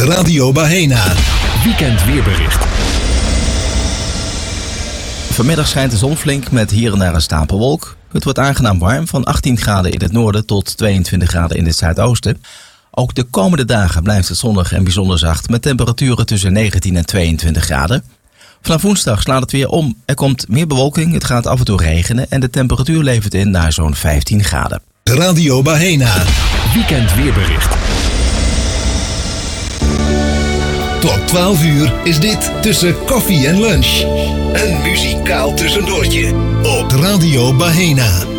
Radio Bahena. Weekend weerbericht. Vanmiddag schijnt de zon flink met hier en daar een stapelwolk. Het wordt aangenaam warm van 18 graden in het noorden tot 22 graden in het zuidoosten. Ook de komende dagen blijft het zonnig en bijzonder zacht met temperaturen tussen 19 en 22 graden. Vanaf woensdag slaat het weer om. Er komt meer bewolking, het gaat af en toe regenen en de temperatuur levert in naar zo'n 15 graden. Radio Bahena. Weekend weerbericht. Tot 12 uur is dit Tussen Koffie en Lunch. Een muzikaal tussendoortje op Radio Bahena.